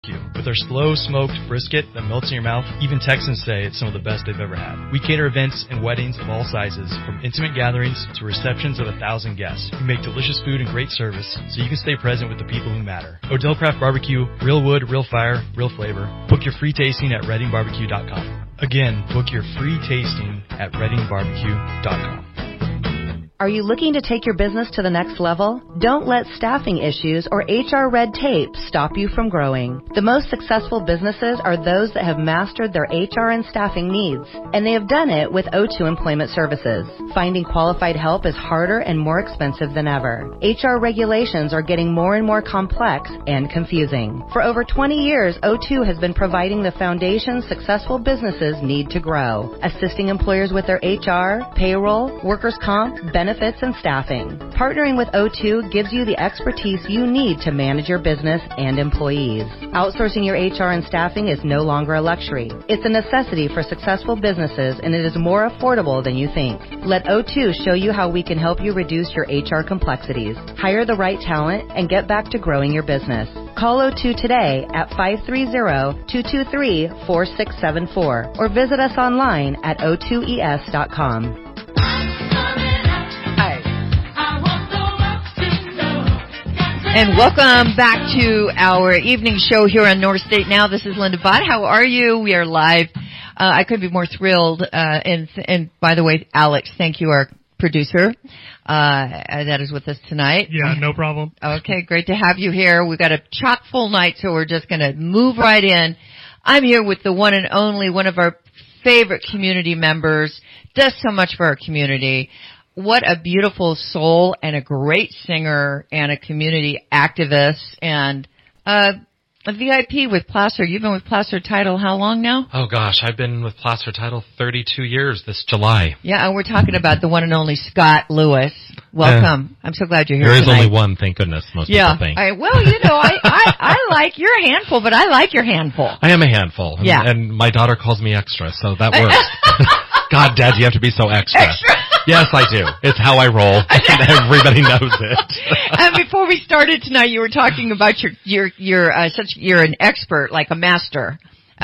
With our slow smoked brisket that melts in your mouth, even Texans say it's some of the best they've ever had. We cater events and weddings of all sizes, from intimate gatherings to receptions of 1,000 guests. We make delicious food and great service so you can stay present with the people who matter. Odell Craft Barbecue, real wood, real fire, real flavor. Book your free tasting at readingbarbecue.com. Again, book your free tasting at readingbarbecue.com. Are you looking to take your business to the next level? Don't let staffing issues or HR red tape stop you from growing. The most successful businesses are those that have mastered their HR and staffing needs, and they have done it with O2 Employment Services. Finding qualified help is harder and more expensive than ever. HR regulations are getting more and more complex and confusing. For over 20 years, O2 has been providing the foundation successful businesses need to grow, assisting employers with their HR, payroll, workers' comp, benefits, and staffing. Partnering with O2 gives you the expertise you need to manage your business and employees. Outsourcing your HR and staffing is no longer a luxury. It's a necessity for successful businesses, and it is more affordable than you think. Let O2 show you how we can help you reduce your HR complexities, hire the right talent, and get back to growing your business. Call O2 today at 530-223-4674 or visit us online at o2es.com. And welcome back to our evening show here on North State Now. This is Linda Butt. How are you? We are live. I couldn't be more thrilled. And by the way, Alex, thank you, our producer, that is with us tonight. Yeah, no problem. Okay, great to have you here. We've got a chock full night, so we're just going to move right in. I'm here with the one and only, one of our favorite community members, does so much for our community. What a beautiful soul and a great singer and a community activist and a VIP with Placer. You've been with Placer Title how long now? Oh gosh, I've been with Placer Title 32 years this July. Yeah, and we're talking about the one and only Scott Lewis. Welcome. I'm so glad you're here tonight. There is only one, thank goodness, most people think. Well, you know, I like, you're a handful, but I like your handful. I am a handful. Yeah. And my daughter calls me extra, so that works. God, Dad, you have to be so extra. Extra. Yes, I do. It's how I roll, and everybody knows it. And before we started tonight, you were talking about you're an expert, like a master,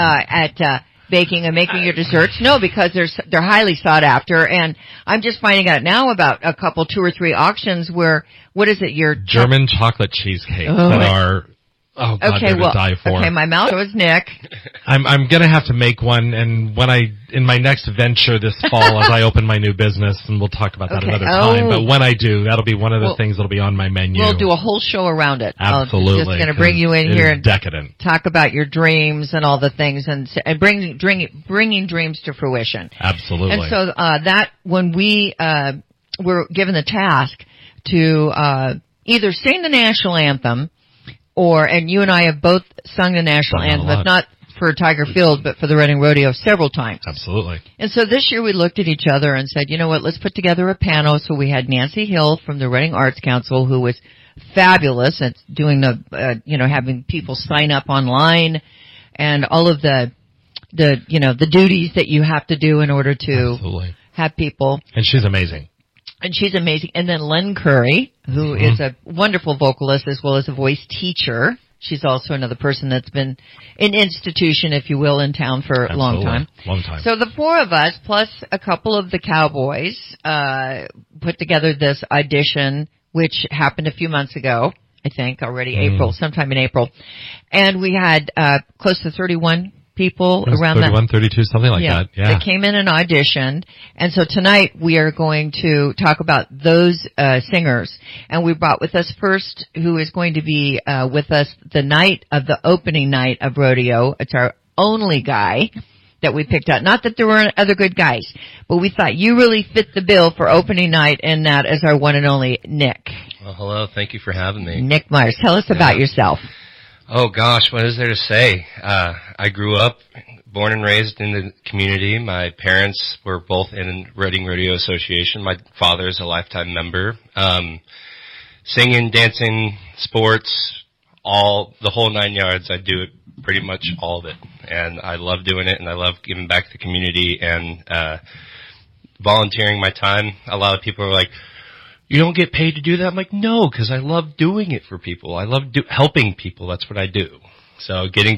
at baking and making your desserts. No, because they're highly sought after, and I'm just finding out now about a couple, 2 or 3 auctions where, what is it, your German chocolate cheesecakes that are, oh God, okay, they're to die for. Okay, my mouth was Nick. I'm gonna have to make one, and in my next venture this fall, as I open my new business, and we'll talk about that another time, but when I do, that'll be one of the things that'll be on my menu. We'll do a whole show around it. Absolutely. I'm just gonna bring you in here and decadent. talk about your dreams and all the things and bringing dreams to fruition. Absolutely. And so, when we, were given the task to, either sing the national anthem, and you and I have both sung the national anthem, if not for Tiger Field, but for the Reading Rodeo several times. Absolutely. And so this year we looked at each other and said, you know what, let's put together a panel. So we had Nancy Hill from the Reading Arts Council, who was fabulous at doing having people sign up online and all of the duties that you have to do in order to have people. And she's amazing. And she's amazing. And then Len Curry, who is a wonderful vocalist as well as a voice teacher. She's also another person that's been an institution, if you will, in town for a long time. Long time. So the 4 of us, plus a couple of the Cowboys, put together this audition, which happened a few months ago, I think, sometime in April. And we had close to 31 people around 31, 32, something like that. Yeah. They came in and auditioned. And so tonight we are going to talk about those singers. And we brought with us first who is going to be with us the night of the opening night of rodeo. It's our only guy that we picked out. Not that there weren't other good guys, but we thought you really fit the bill for opening night, and that is our one and only Nick. Well, hello. Thank you for having me. Nick Myers. Tell us about yourself. Oh gosh, what is there to say? I grew up, born and raised in the community. My parents were both in Reading Rodeo Association. My father is a lifetime member. Singing, dancing, sports, the whole 9 yards. I do it pretty much all of it. And I love doing it, and I love giving back to the community and volunteering my time. A lot of people are like, you don't get paid to do that? I'm like, no, because I love doing it for people. I love helping people. That's what I do. So getting